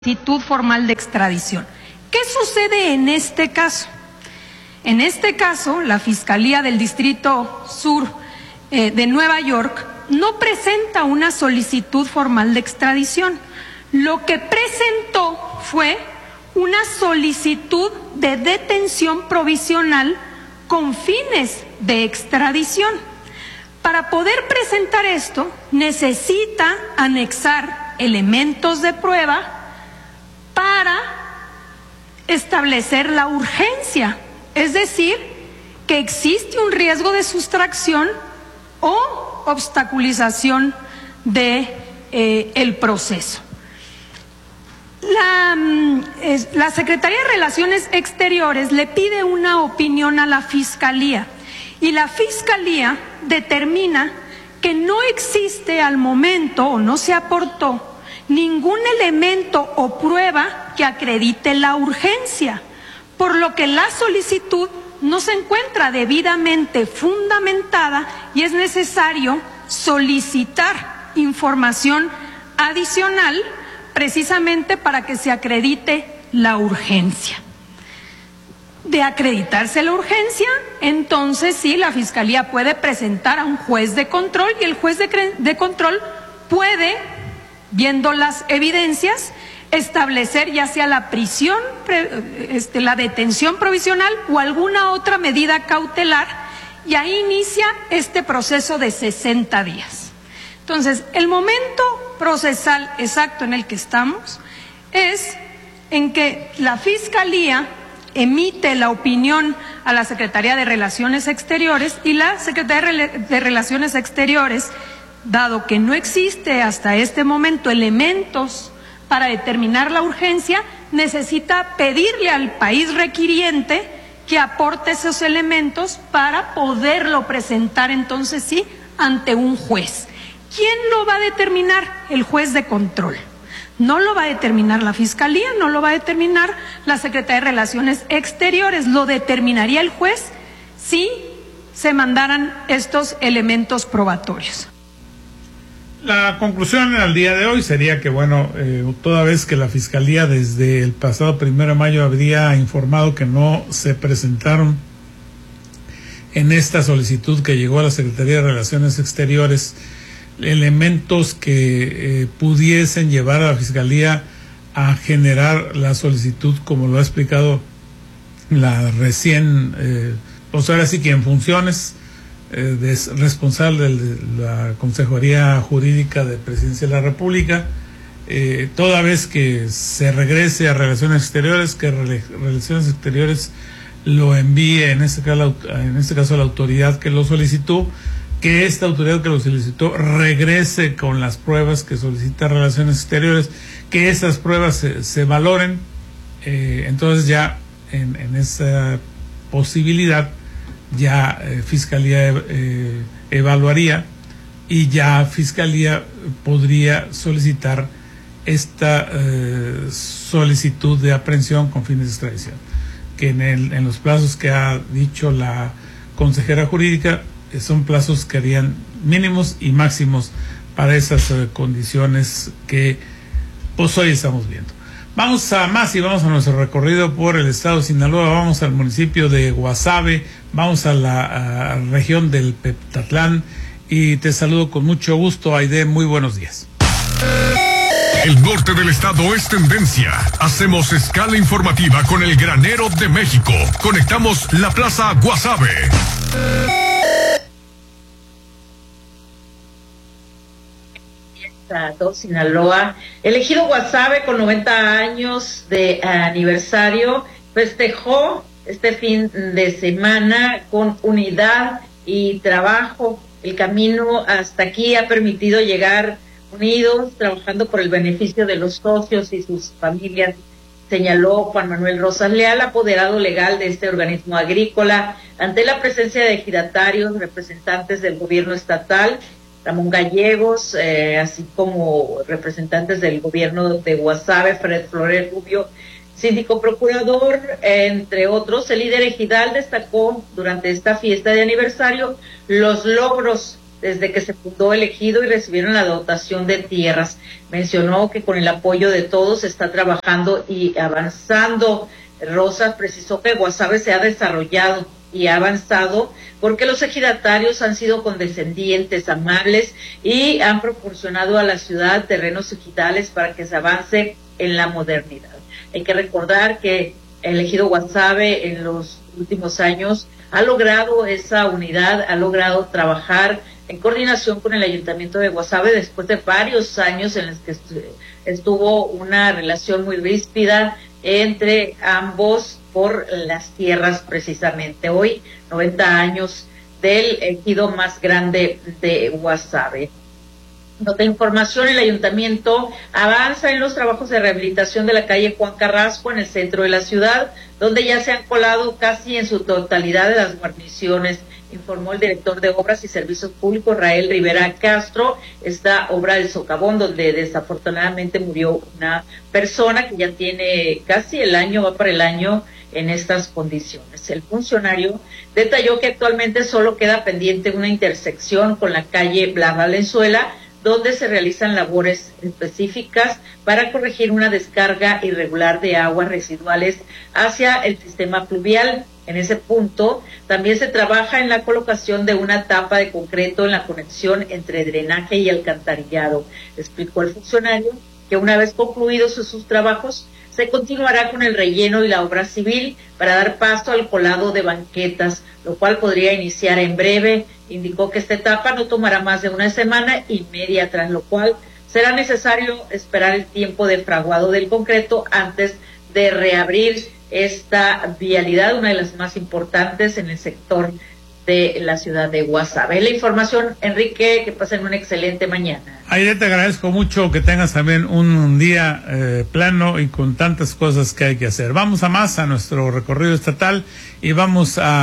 solicitud formal de extradición. ¿Qué sucede en este caso? En este caso, la Fiscalía del Distrito Sur de Nueva York no presenta una solicitud formal de extradición. Lo que presentó fue una solicitud de detención provisional con fines de extradición. Para poder presentar esto, necesita anexar elementos de prueba para establecer la urgencia, es decir, que existe un riesgo de sustracción o obstaculización de el proceso. La Secretaría de Relaciones Exteriores le pide una opinión a la Fiscalía y la Fiscalía determina que no existe al momento o no se aportó ningún elemento o prueba que acredite la urgencia, por lo que la solicitud no se encuentra debidamente fundamentada y es necesario solicitar información adicional precisamente para que se acredite la urgencia. De acreditarse la urgencia, entonces sí, la Fiscalía puede presentar a un juez de control y el juez de control puede, viendo las evidencias, establecer ya sea la prisión, la detención provisional o alguna otra medida cautelar, y ahí inicia este proceso de 60 días. Entonces, el momento procesal exacto en el que estamos es en que la Fiscalía emite la opinión a la Secretaría de Relaciones Exteriores y la Secretaría de Relaciones Exteriores, dado que no existe hasta este momento elementos para determinar la urgencia, necesita pedirle al país requiriente que aporte esos elementos para poderlo presentar entonces sí ante un juez. ¿Quién lo va a determinar? El juez de control. No lo va a determinar la Fiscalía, no lo va a determinar la Secretaría de Relaciones Exteriores, lo determinaría el juez si se mandaran estos elementos probatorios. La conclusión al día de hoy sería que, bueno, toda vez que la Fiscalía desde el pasado 1 de mayo habría informado que no se presentaron en esta solicitud que llegó a la Secretaría de Relaciones Exteriores elementos que pudiesen llevar a la Fiscalía a generar la solicitud, como lo ha explicado la recién, pues ahora sí que en funciones, responsable de la Consejería Jurídica de Presidencia de la República, toda vez que se regrese a Relaciones Exteriores, que Relaciones Exteriores lo envíe, en este caso a la autoridad que lo solicitó, que esta autoridad que lo solicitó regrese con las pruebas que solicita Relaciones Exteriores, que esas pruebas se valoren, entonces ya en esa posibilidad ya Fiscalía evaluaría y ya Fiscalía podría solicitar esta solicitud de aprehensión con fines de extradición, que en los plazos que ha dicho la consejera jurídica son plazos que harían mínimos y máximos para esas condiciones que pues hoy estamos viendo. Vamos a más y vamos a nuestro recorrido por el estado de Sinaloa. Vamos al municipio de Guasave, vamos a la región del Peptatlán y te saludo con mucho gusto, Aide. Muy buenos días. El norte del estado es tendencia. Hacemos escala informativa con el granero de México. Conectamos la plaza Guasave. A todo Sinaloa. El ejido Guasave, con 90 años de aniversario, festejó este fin de semana con unidad y trabajo. El camino hasta aquí ha permitido llegar unidos, trabajando por el beneficio de los socios y sus familias, señaló Juan Manuel Rosas Leal, apoderado legal de este organismo agrícola, ante la presencia de ejidatarios, representantes del gobierno estatal, Ramón Gallegos, así como representantes del gobierno de Guasave, Fred Flores Rubio, síndico procurador, entre otros. El líder ejidal destacó durante esta fiesta de aniversario los logros desde que se fundó el ejido y recibieron la dotación de tierras. Mencionó que con el apoyo de todos se está trabajando y avanzando. Rosas precisó que Guasave se ha desarrollado y ha avanzado porque los ejidatarios han sido condescendientes, amables y han proporcionado a la ciudad terrenos ejidales para que se avance en la modernidad. Hay que recordar que el ejido Guasave en los últimos años ha logrado esa unidad, ha logrado trabajar en coordinación con el Ayuntamiento de Guasave después de varios años en los que estuvo una relación muy ríspida entre ambos por las tierras precisamente. Hoy, 90 años del ejido más grande de Guasave. Nota información, el ayuntamiento avanza en los trabajos de rehabilitación de la calle Juan Carrasco en el centro de la ciudad, donde ya se han colado casi en su totalidad de las guarniciones, informó el director de Obras y Servicios Públicos, Rael Rivera Castro. Esta obra del socavón, donde desafortunadamente murió una persona que ya tiene casi el año, va para el año en estas condiciones. El funcionario detalló que actualmente solo queda pendiente una intersección con la calle Blas Valenzuela, donde se realizan labores específicas para corregir una descarga irregular de aguas residuales hacia el sistema pluvial. En ese punto también se trabaja en la colocación de una tapa de concreto en la conexión entre drenaje y alcantarillado. Explicó el funcionario que una vez concluidos sus trabajos, se continuará con el relleno y la obra civil para dar paso al colado de banquetas, lo cual podría iniciar en breve. Indicó que esta etapa no tomará más de una semana y media, tras lo cual será necesario esperar el tiempo de fraguado del concreto antes de reabrir esta vialidad, una de las más importantes en el sector de la ciudad de Guasave. La información, Enrique, que pasen una excelente mañana. Aide, te agradezco mucho, que tengas también un día plano y con tantas cosas que hay que hacer. Vamos a nuestro recorrido estatal y vamos con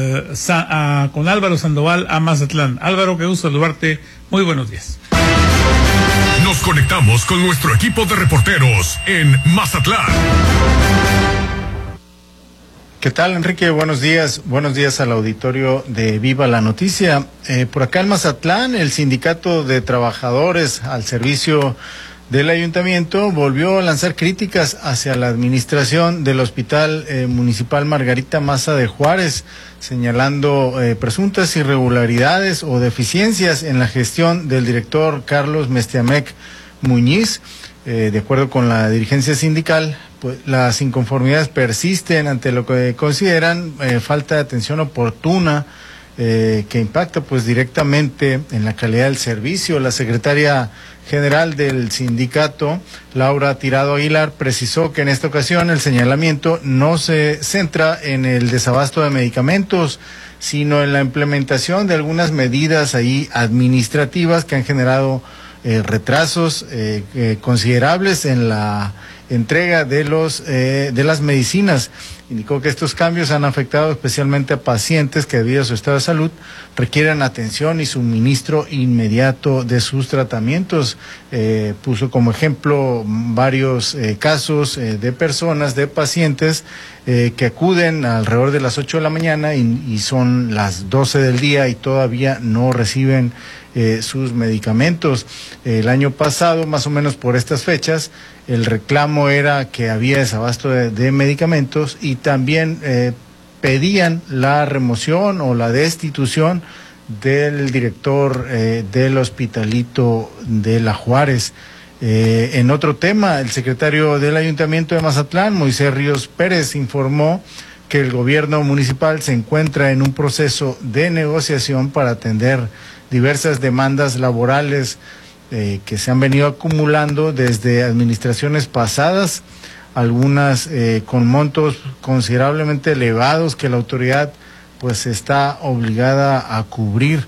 Álvaro Sandoval a Mazatlán. Álvaro, qué gusto saludarte. Muy buenos días. Nos conectamos con nuestro equipo de reporteros en Mazatlán. ¿Qué tal, Enrique? Buenos días al auditorio de Viva la Noticia. Por acá en Mazatlán, el Sindicato de Trabajadores al Servicio del Ayuntamiento volvió a lanzar críticas hacia la administración del Hospital Municipal Margarita Maza de Juárez, señalando presuntas irregularidades o deficiencias en la gestión del director Carlos Mestiamec Muñiz. De acuerdo con la dirigencia sindical, pues las inconformidades persisten ante lo que consideran falta de atención oportuna que impacta pues directamente en la calidad del servicio. La secretaria general del sindicato, Laura Tirado Aguilar, precisó que en esta ocasión el señalamiento no se centra en el desabasto de medicamentos, sino en la implementación de algunas medidas ahí administrativas que han generado retrasos considerables en la entrega de las medicinas. Indicó que estos cambios han afectado especialmente a pacientes que debido a su estado de salud requieren atención y suministro inmediato de sus tratamientos. Puso como ejemplo varios casos de personas, de pacientes que acuden alrededor de las 8 de la mañana y son las 12 del día y todavía no reciben sus medicamentos. El año pasado, más o menos por estas fechas, el reclamo era que había desabasto de medicamentos y también pedían la remoción o la destitución del director del Hospitalito de La Juárez. En otro tema, el secretario del Ayuntamiento de Mazatlán, Moisés Ríos Pérez, informó que el gobierno municipal se encuentra en un proceso de negociación para atender diversas demandas laborales que se han venido acumulando desde administraciones pasadas, algunas con montos considerablemente elevados que la autoridad pues está obligada a cubrir.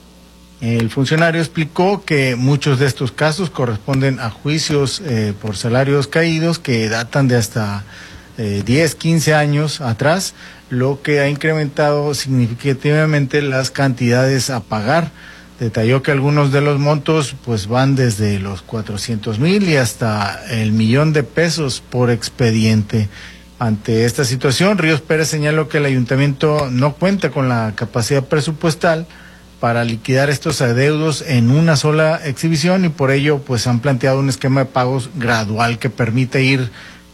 El funcionario explicó que muchos de estos casos corresponden a juicios por salarios caídos que datan de hasta 10, 15 años atrás, lo que ha incrementado significativamente las cantidades a pagar. Detalló que algunos de los montos pues van desde los 400,000 y hasta el 1,000,000 de pesos por expediente. Ante esta situación, Ríos Pérez señaló que el ayuntamiento no cuenta con la capacidad presupuestal para liquidar estos adeudos en una sola exhibición y por ello pues han planteado un esquema de pagos gradual que permite ir